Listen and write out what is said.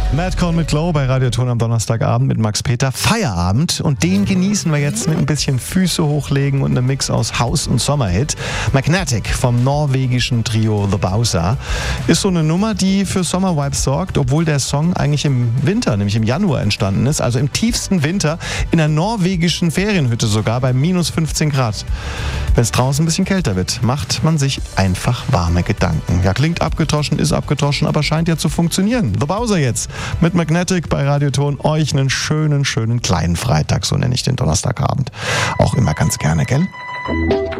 Madcon mit Glow bei Radioton am Donnerstagabend mit Max Peter. Feierabend, und den genießen wir jetzt mit ein bisschen Füße hochlegen und einem Mix aus House- und Sommerhit. Magnetic vom norwegischen Trio The Bowser ist so eine Nummer, die für Sommervibes sorgt, obwohl der Song eigentlich im Winter, nämlich im Januar entstanden ist, also im tiefsten Winter in einer norwegischen Ferienhütte sogar bei minus 15 Grad. Wenn es draußen ein bisschen kälter wird, macht man sich einfach warme Gedanken. Ja, klingt abgedroschen, ist abgedroschen, aber scheint ja zu funktionieren. The Bowser jetzt mit Magnetic bei Radioton. Euch einen schönen kleinen Freitag, so nenne ich den Donnerstagabend. Auch immer ganz gerne, gell?